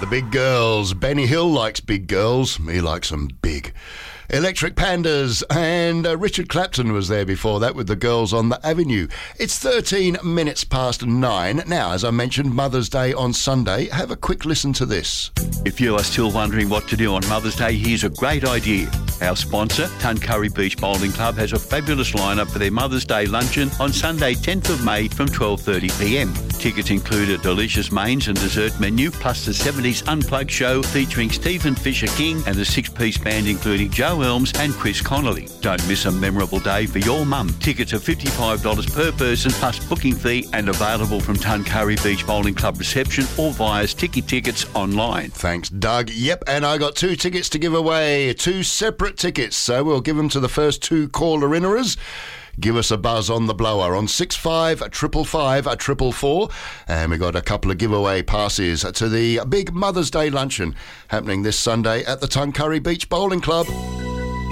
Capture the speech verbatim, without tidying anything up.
big girls. Benny Hill likes big girls. He likes them big. Electric Pandas, and uh, Richard Clapton was there before that with the Girls on the Avenue. It's thirteen minutes past nine. Now, as I mentioned, Mother's Day on Sunday. Have a quick listen to this. If you are still wondering what to do on Mother's Day, here's a great idea. Our sponsor, Tuncurry Beach Bowling Club, has a fabulous lineup for their Mother's Day luncheon on Sunday, tenth of May from twelve thirty p m. Tickets include a delicious mains and dessert menu, plus the seventies Unplugged show featuring Stephen Fisher King and the six-piece band including Joe Elms and Chris Connolly. Don't miss a memorable day for your mum. Tickets are fifty-five dollars per person plus booking fee and available from Tuncurry Beach Bowling Club reception or via Sticky Tickets online. Thanks, Doug. Yep, and I got two tickets to give away, two separate tickets, so we'll give them to the first two caller-innerers. Give us a buzz on the blower on six five triple five a triple four, and we got a couple of giveaway passes to the big Mother's Day luncheon happening this Sunday at the Tuncurry Beach Bowling Club.